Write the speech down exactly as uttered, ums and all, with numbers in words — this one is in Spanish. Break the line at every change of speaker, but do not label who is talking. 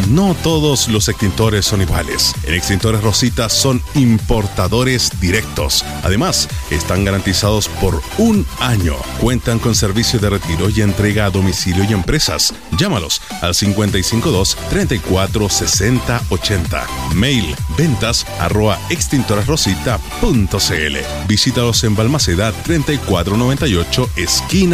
No todos los extintores son iguales. En Extintores Rosita son importadores directos. Además, están garantizados por un año. Cuentan con servicio de retiro y entrega a domicilio y empresas. Llámalos al cincuenta y cinco dos, treinta y cuatro, sesenta, ochenta. Mail ventas arroba extintores rosita punto c l. Visítalos en Balmaceda treinta y cuatro noventa y ocho, esquina